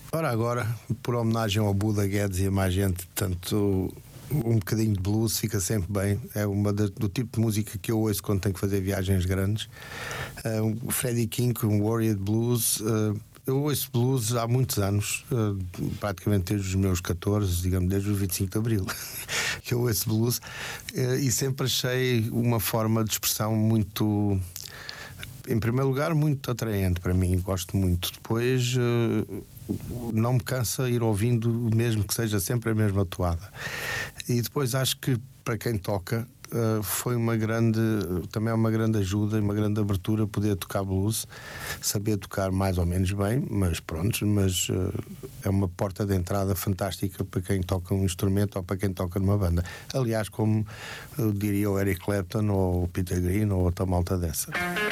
Ora, agora, por homenagem ao Buda Guedes e a mais gente, tanto um bocadinho de blues fica sempre bem. É do tipo de música que eu ouço quando tenho que fazer viagens grandes. O Freddie King, um Warrior Blues. Eu ouço blues há muitos anos, praticamente desde os meus 14, digamos, desde os 25 de Abril, que eu ouço blues, e sempre achei uma forma de expressão muito, em primeiro lugar, muito atraente para mim, gosto muito. Depois, não me cansa ir ouvindo, mesmo que seja sempre a mesma toada. E depois acho que para quem toca, foi também uma grande ajuda e uma grande abertura poder tocar blues, saber tocar mais ou menos bem, mas pronto, é uma porta de entrada fantástica para quem toca um instrumento ou para quem toca numa banda. Aliás, como eu diria o Eric Clapton ou o Peter Green ou outra malta dessa.